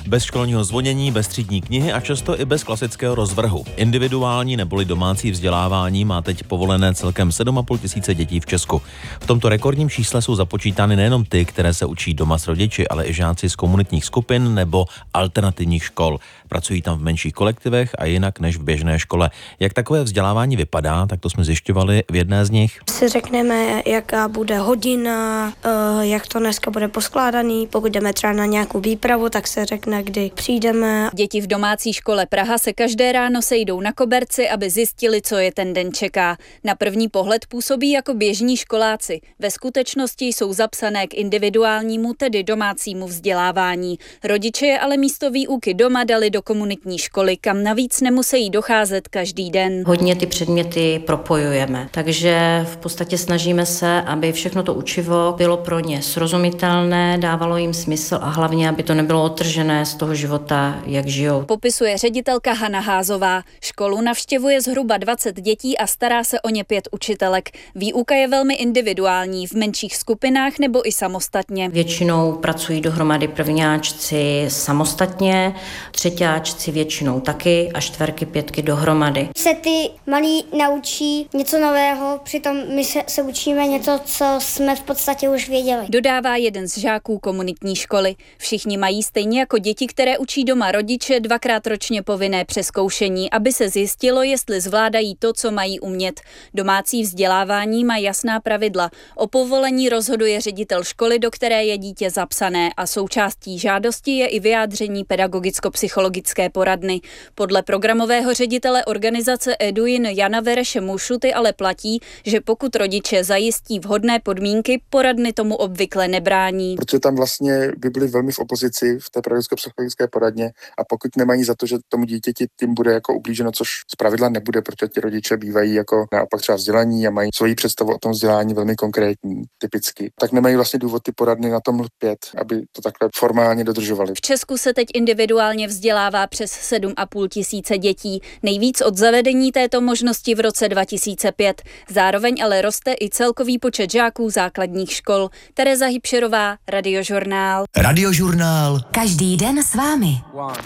Bez školního zvonění, bez třídní knihy a často i bez klasického rozvrhu. Individuální neboli domácí vzdělávání má teď povolené celkem 7,5 tisíce dětí v Česku. V tomto rekordním čísle jsou započítány nejenom ty, které se učí doma s rodiči, ale i žáci z komunitních skupin nebo alternativních škol. Pracují tam v menších kolektivech a jinak než v běžné škole. Jak takové vzdělávání vypadá, tak to jsme zjišťovali v jedné z nich. Si řekneme, jaká bude hodina, jak to dneska bude poskládaný. Pokud jdeme třeba na nějakou výpravu, tak se řekne, kdy přijdeme. Děti v domácí škole Praha se každé ráno sejdou na koberci, aby zjistili, co je ten den čeká. Na první pohled působí jako běžní školáci. Ve skutečnosti jsou zapsané k individuálnímu, tedy domácímu vzdělávání. Rodiče je ale místo výuky doma dali do komunitní školy, kam navíc nemusí docházet každý den. Hodně ty předměty propojujeme, takže v podstatě snažíme se, aby všechno to učivo bylo pro ně srozumitelné, dávalo jim smysl a hlavně, aby to nebylo odtržené z toho života, jak žijou. Popisuje ředitelka Hana Házová. Školu navštěvuje zhruba 20 dětí a stará se o ně 5 učitelek. Výuka je velmi individuální, v menších skupinách nebo i samostatně. Většinou pracují dohromady prvňáčci samostatně, třeťáčci většinou taky a čtverky, pětky dohromady. Se ty malí naučí něco nového, přitom my se učíme něco, co jsme v podstatě už věděli. Dodává jeden z žáků komunitní školy. Všichni mají stejně jako děti, které učí doma rodiče, 2krát ročně povinné přezkoušení, aby se zjistilo, jestli zvládají to, co mají umět. Domácí vzdělávání má jasná pravidla. O povolení rozhoduje ředitel školy, do které je dítě zapsané, a součástí žádosti je i vyjádření pedagogicko-psychologické poradny. Podle programového ředitele organizace Eduin Jana Vereše Mušuty ale platí, že pokud rodiče zajistí vhodné podmínky, poradny tomu obvykle nebrání. Protože tam vlastně by byli velmi v opozici v té pedagogicko-psychologické poradně a pokud nemají za to, že tomu dítěti tím bude jako ublíženo, což zpravidla nebude, protože ti rodiče bývají jako naopak třeba vzdělaní a mají svoji představu o tom vzdělání velmi konkrétní, typicky, tak nemají vlastně důvod ty poradny na tom lpět, aby to takhle formálně dodržovali. V Česku se teď individuálně vzdělává přes 7,5 tisíce dětí, nejvíc od zavedení této možnosti v roce 2005. Zároveň ale roste i celkový počet žáků základních škol. Tereza Hybšerová, Radiožurnál. Radiožurnál. Každý den s vámi.